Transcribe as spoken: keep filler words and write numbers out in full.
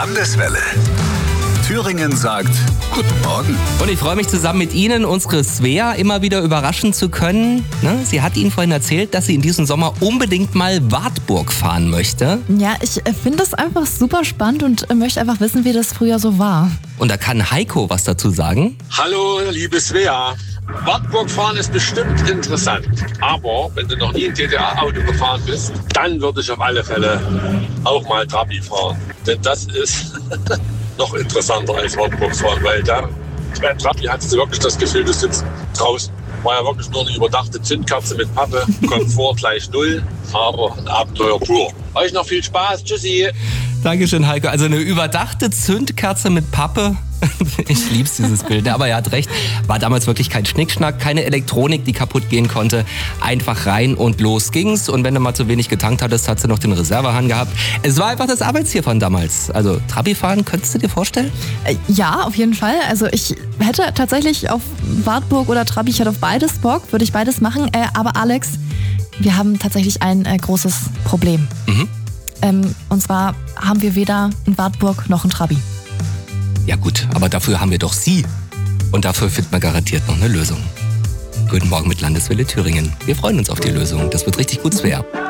Landeswelle. Thüringen sagt Guten Morgen. Und ich freue mich zusammen mit Ihnen, unsere Svea, immer wieder überraschen zu können. Ne? Sie hat Ihnen vorhin erzählt, dass sie in diesem Sommer unbedingt mal Wartburg fahren möchte. Ja, ich finde das einfach super spannend und möchte einfach wissen, wie das früher so war. Und da kann Heiko was dazu sagen. Hallo, liebe Svea. Wartburg fahren ist bestimmt interessant. Aber wenn du noch nie ein D D R-Auto gefahren bist, dann würde ich auf alle Fälle auch mal Trabi fahren. Denn das ist noch interessanter als Wartburg fahren, weil da bei Trabi hast du wirklich das Gefühl, du sitzt draußen. War ja wirklich nur eine überdachte Zündkerze mit Pappe, Komfort gleich null, aber ein Abenteuer pur. Euch noch viel Spaß, tschüssi. Dankeschön, Heiko. Also eine überdachte Zündkerze mit Pappe. Ich lieb's, dieses Bild. Aber er hat recht. War damals wirklich kein Schnickschnack, keine Elektronik, die kaputt gehen konnte. Einfach rein und los ging's. Und wenn du mal zu wenig getankt hattest, hat sie noch den Reservehahn gehabt. Es war einfach das Arbeitstier von damals. Also Trabi fahren, könntest du dir vorstellen? Äh, ja, auf jeden Fall. Also ich hätte tatsächlich auf Wartburg oder Trabi, ich hätte auf beides Bock, würde ich beides machen. Äh, aber Alex, wir haben tatsächlich ein äh, großes Problem. Mhm. Ähm, und zwar haben wir weder in Wartburg noch in Trabi. Ja gut, aber dafür haben wir doch Sie. Und dafür finden wir garantiert noch eine Lösung. Guten Morgen mit Landeswelle Thüringen. Wir freuen uns auf die Lösung. Das wird richtig gut, Svea.